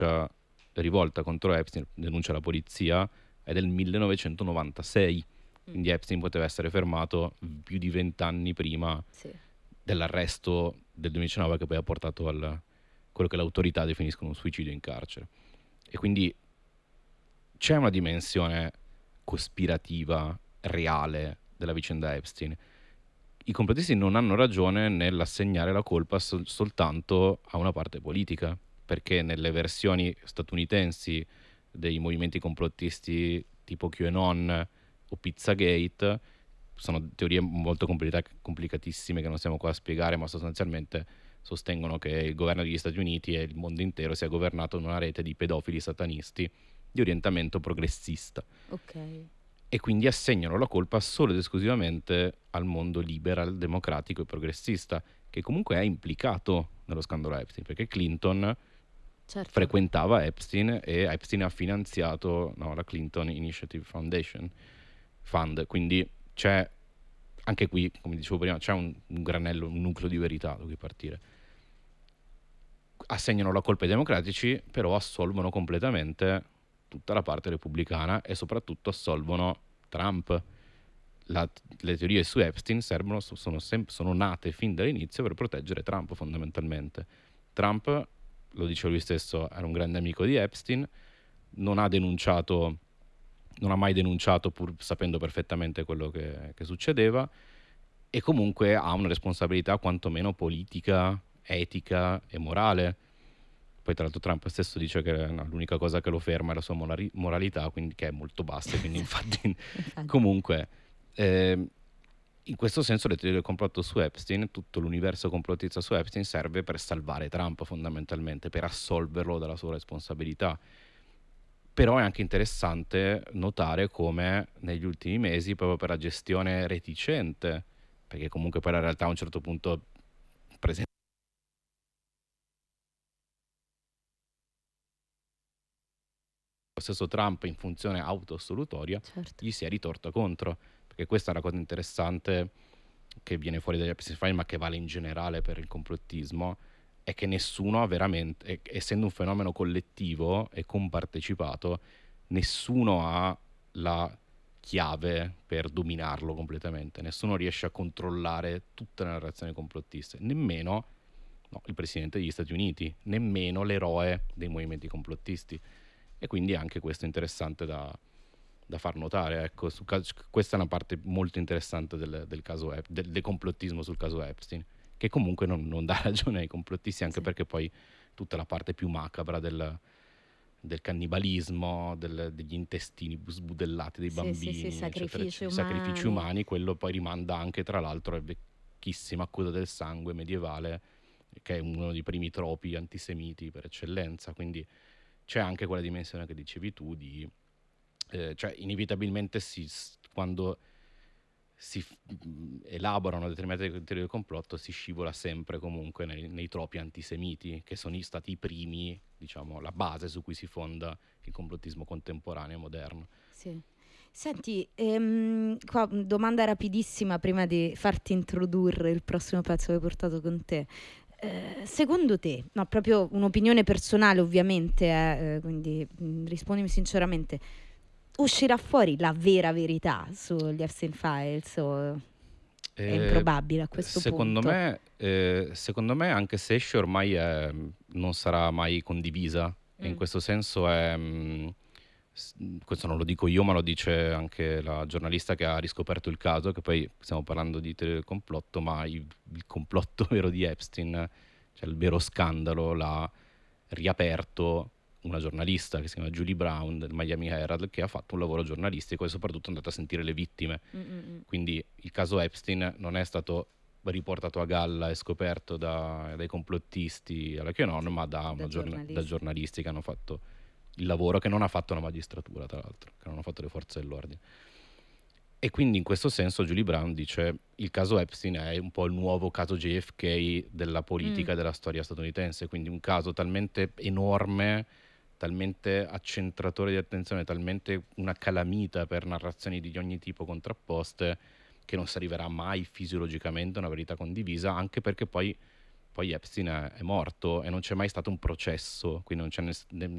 rivolta contro Epstein, denuncia la polizia, è del 1996, Mm, quindi Epstein poteva essere fermato più di 20 anni prima sì. dell'arresto del 2019 che poi ha portato quello che le autorità definiscono un suicidio in carcere. E quindi c'è una dimensione cospirativa reale della vicenda Epstein. I complottisti non hanno ragione nell'assegnare la colpa soltanto a una parte politica, perché nelle versioni statunitensi dei movimenti complottisti tipo QAnon o Pizzagate sono teorie molto complicatissime che non stiamo qua a spiegare, ma sostanzialmente sostengono che il governo degli Stati Uniti e il mondo intero sia governato da una rete di pedofili satanisti di orientamento progressista Ok, e quindi assegnano la colpa solo ed esclusivamente al mondo liberal, democratico e progressista, che comunque è implicato nello scandalo Epstein, perché Clinton certo. frequentava Epstein e Epstein ha finanziato la Clinton Initiative Foundation Fund, quindi c'è anche qui, come dicevo prima, c'è un granello, un nucleo di verità da cui partire. Assegnano la colpa ai democratici, però assolvono completamente tutta la parte repubblicana e soprattutto assolvono Trump. La- le teorie su Epstein sono nate fin dall'inizio per proteggere Trump fondamentalmente. Trump, lo dice lui stesso, era un grande amico di Epstein, non ha denunciato, non ha mai denunciato pur sapendo perfettamente quello che succedeva e comunque ha una responsabilità quantomeno politica, etica e morale. Poi tra l'altro Trump stesso dice che no, l'unica cosa che lo ferma è la sua moralità, quindi, che è molto bassa, e quindi infatti Infatti. comunque eh, in questo senso le teorie del complotto su Epstein, tutto l'universo complottista su Epstein serve per salvare Trump fondamentalmente, per assolverlo dalla sua responsabilità. Però è anche interessante notare come negli ultimi mesi, proprio per la gestione reticente, perché comunque poi la realtà a un certo punto presenta lo stesso Trump in funzione autoassolutoria, Certo. gli si è ritorto contro, perché questa è la cosa interessante che viene fuori dagli Epstein File, ma che vale in generale per il complottismo, è che nessuno ha veramente, essendo un fenomeno collettivo e compartecipato, nessuno ha la chiave per dominarlo completamente, nessuno riesce a controllare tutte le narrazioni complottiste, nemmeno no, il presidente degli Stati Uniti, nemmeno l'eroe dei movimenti complottisti. E quindi anche questo è interessante da far notare. Ecco, questa è una parte molto interessante del caso del complottismo sul caso Epstein, che comunque non dà ragione ai complottisti, anche Sì. perché poi tutta la parte più macabra del cannibalismo, degli intestini sbudellati dei Sì, sì, sì, bambini, eccetera, sacrifici eccetera, i sacrifici umani. umani, quello poi rimanda anche, tra l'altro, alla vecchissima accusa del sangue medievale, che è uno dei primi tropi antisemiti per eccellenza. Quindi c'è anche quella dimensione che dicevi tu di cioè inevitabilmente quando elaborano determinate teorie del complotto si scivola sempre comunque nei troppi antisemiti che sono stati i primi, diciamo, la base su cui si fonda il complottismo contemporaneo moderno. Sì. Senti, qua domanda rapidissima prima di farti introdurre il prossimo pezzo che hai portato con te. Secondo te, no, proprio un'opinione personale ovviamente, quindi rispondimi sinceramente, uscirà fuori la vera verità sugli Epstein Files o è Eh, improbabile a questo punto? secondo me, anche se esce ormai non sarà mai condivisa. E in Mm, questo senso questo non lo dico io, ma lo dice anche la giornalista che ha riscoperto il caso, che poi stiamo parlando di teoria del complotto, ma il complotto vero di Epstein, cioè il vero scandalo, l'ha riaperto una giornalista che si chiama Julie Brown del Miami Herald, che ha fatto un lavoro giornalistico e soprattutto è andata a sentire le vittime. mm, mm, mm. Quindi il caso Epstein non è stato riportato a galla e scoperto dai complottisti alla QAnon, Sì, ma da da giornalisti. giornalisti che hanno fatto il lavoro che non ha fatto la magistratura, tra l'altro, che non hanno fatto le forze dell'ordine. E quindi in questo senso Julie Brown dice il caso Epstein è un po' il nuovo caso JFK della Mm, politica e della storia statunitense, quindi un caso talmente enorme, talmente accentratore di attenzione, talmente una calamita per narrazioni di ogni tipo contrapposte, che non si arriverà mai fisiologicamente a una verità condivisa, anche perché poi Epstein è morto e non c'è mai stato un processo, quindi non c'è